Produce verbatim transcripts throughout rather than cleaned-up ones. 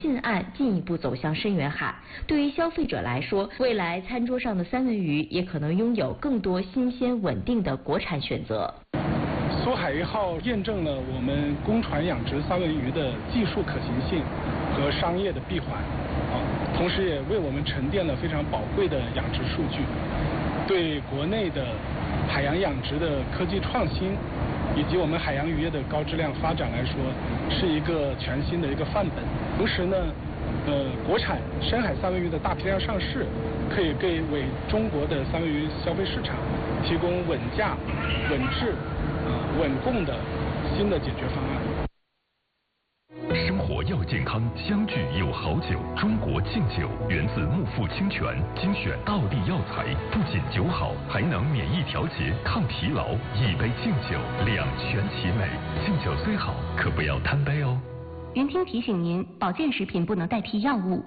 近岸进一步走向深远海。对于消费者来说，未来餐桌上的三文鱼也可能拥有更多新鲜稳定的国产选择。 苏海一号验证了我们公船养殖三文鱼的技术可行性和商业的闭环，啊，同时也为我们沉淀了非常宝贵的养殖数据，对国内的海洋养殖的科技创新以及我们海洋渔业的高质量发展来说，是一个全新的一个范本。同时呢，呃，国产深海三文鱼的大批量上市，可以给为中国的三文鱼消费市场提供稳价、稳质、呃稳供的新的解决方案。 生活要健康，相聚有好酒。中国劲酒源自木富清泉，精选道地药材，不仅酒好，还能免疫调节、抗疲劳。一杯劲酒，两全其美。劲酒虽好，可不要贪杯哦。 云听提醒您，保健食品不能代替药物。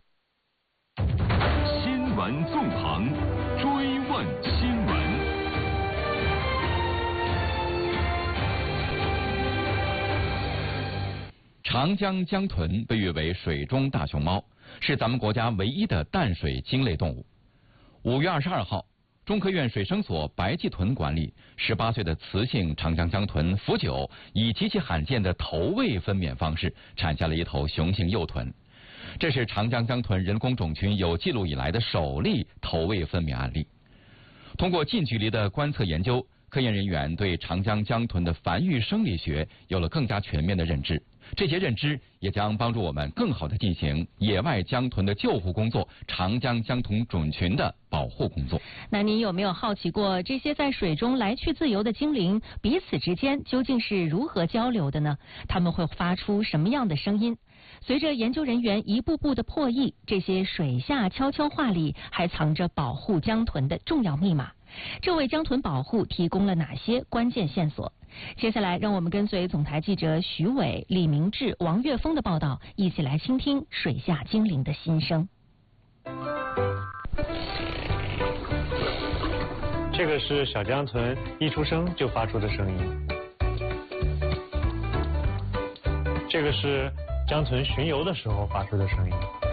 新闻纵横，追问新闻。 长江江豚被誉为水中大熊猫，是咱们国家唯一的淡水鲸类动物。五月二十二号，中科院水生所白鳍豚馆里，十八岁的雌性长江江豚福九以极其罕见的头位分娩方式产下了一头雄性幼豚，这是长江江豚人工种群有记录以来的首例头位分娩案例。通过近距离的观测研究，科研人员对长江江豚的繁育生理学有了更加全面的认知。这些认知也将帮助我们更好地进行野外江豚的救护工作、长江江豚种群的保护工作。 那您有没有好奇过，这些在水中来去自由的精灵彼此之间究竟是如何交流的呢？他们会发出什么样的声音？随着研究人员一步步的破译，这些水下悄悄话里还藏着保护江豚的重要密码。这为江豚保护提供了哪些关键线索？接下来，让我们跟随总台记者徐伟、李明志、王岳峰的报道，一起来倾听水下精灵的心声。 这个是小江豚一出生就发出的声音。这个是江豚巡游的时候发出的声音。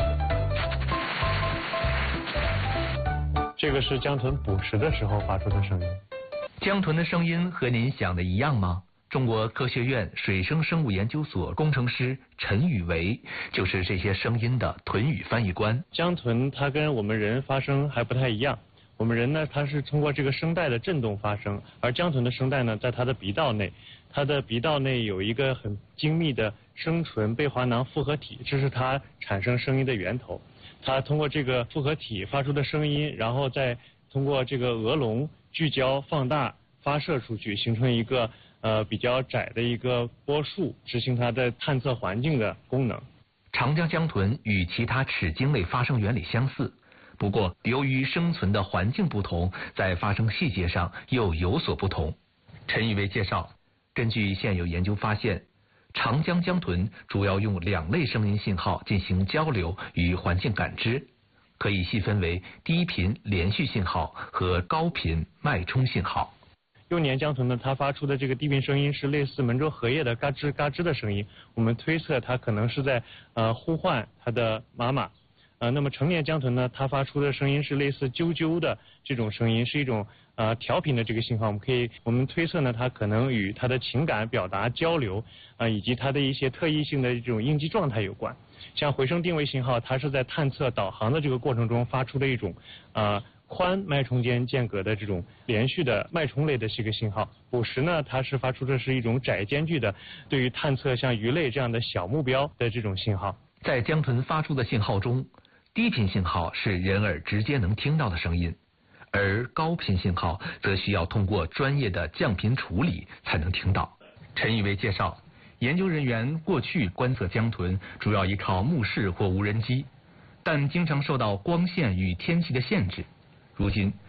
这个是江豚捕食的时候发出的声音。 江豚的声音和您想的一样吗？中国科学院水生生物研究所工程师陈宇维就是这些声音的豚语翻译官。 江豚它跟我们人发声还不太一样，我们人呢它是通过这个声带的振动发声，而江豚的声带呢在它的鼻道内，它的鼻道内有一个很精密的声唇贝滑囊复合体，这是它产生声音的源头。它通过这个复合体发出的声音，然后再通过这个鹅笼聚焦、放大、发射出去，形成一个呃比较窄的一个波束，执行它的探测环境的功能。 长江江豚与其他齿鲸类发声原理相似，不过由于生存的环境不同，在发声细节上又有所不同。陈宇维介绍，根据现有研究发现，长江江豚主要用两类声音信号进行交流与环境感知，可以细分为低频连续信号和高频脉冲信号。 幼年江豚呢，它发出的这个低频声音是类似门州荷叶的嘎吱嘎吱的声音，我们推测它可能是在呃呼唤它的妈妈。呃，那么成年江豚呢，它发出的声音是类似啾啾的这种声音，是一种呃调频的这个信号。我们可以，我们推测呢，它可能与它的情感表达交流啊、呃，以及它的一些特异性的这种应激状态有关。像回声定位信号，它是在探测导航的这个过程中发出的一种呃宽脉冲间间隔的这种连续的脉冲类的这个信号。捕食呢，它是发出的是一种窄间距的，对于探测像鱼类这样的小目标的这种信号。 在江豚发出的信号中，低频信号是人耳直接能听到的声音，而高频信号则需要通过专业的降频处理才能听到。陈宇维介绍，研究人员过去观测江豚主要依靠目视或无人机，但经常受到光线与天气的限制。如今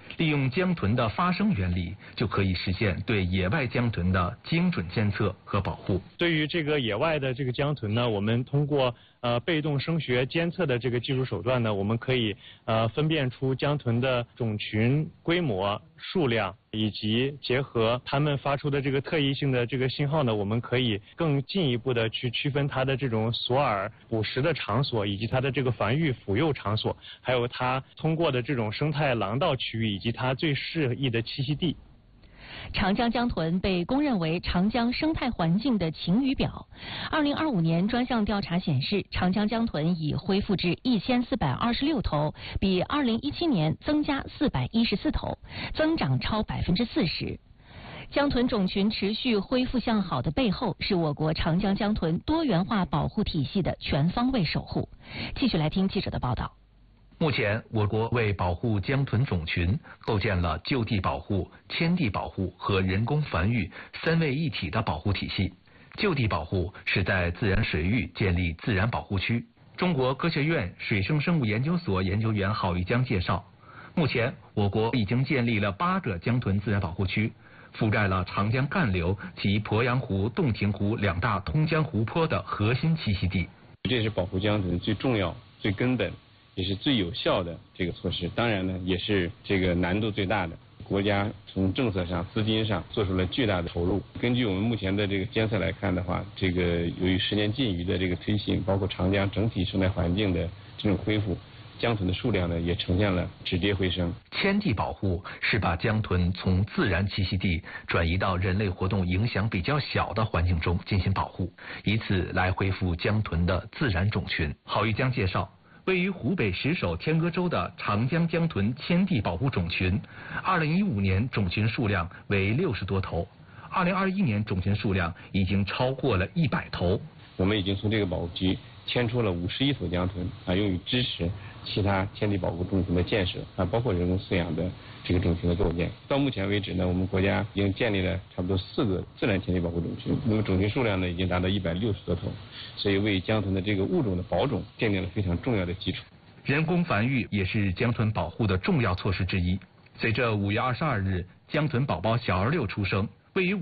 利用江豚的发声原理，就可以实现对野外江豚的精准监测和保护。 对于这个野外的这个江豚呢，我们通过呃被动声学监测的这个技术手段呢，我们可以呃分辨出江豚的种群规模、数量，以及结合它们发出的这个特异性的这个信号呢，我们可以更进一步的去区分它的这种索饵捕食的场所，以及它的这个繁育抚幼场所，还有它通过的这种生态廊道区域，以及它最适宜的栖息地。 长江江豚被公认为长江生态环境的晴雨表。二零二五年专项调查显示，长江江豚已恢复至一千四百二十六头，比二零一七年增加四百一十四头，增长超百分之四十。江豚种群持续恢复向好的背后，是我国长江江豚多元化保护体系的全方位守护。继续来听记者的报道。 目前，我国为保护江豚种群，构建了就地保护、迁地保护和人工繁育三位一体的保护体系。就地保护是在自然水域建立自然保护区。中国科学院水生生物研究所研究员郝玉江介绍，目前我国已经建立了八个江豚自然保护区，覆盖了长江干流及鄱阳湖、洞庭湖两大通江湖泊的核心栖息地。 这是保护江豚最重要、最根本，也是最有效的这个措施。当然呢，也是这个难度最大的。国家从政策上、资金上做出了巨大的投入。根据我们目前的这个监测来看的话，这个由于十年禁渔的这个推行，包括长江整体生态环境的这种恢复，江豚的数量呢也呈现了止跌回升。 迁地保护是把江豚从自然栖息地转移到人类活动影响比较小的环境中进行保护，以此来恢复江豚的自然种群。郝玉江介绍，位于湖北石首天歌洲的长江江豚迁地保护种群，二零一五年种群数量为六十多头，二零二一年种群数量已经超过了一百头。 我们已经从这个保护区迁出了五十一头江豚啊，用于支持其他迁地保护种群的建设啊，包括人工饲养的这个种群的构建。到目前为止呢，我们国家已经建立了差不多四个自然迁地保护种群，那么种群数量呢已经达到一百六十多头，所以为江豚的这个物种的保种奠定了非常重要的基础。 人工繁育也是江豚保护的重要措施之一。随着五月二十二日江豚宝宝小儿六出生，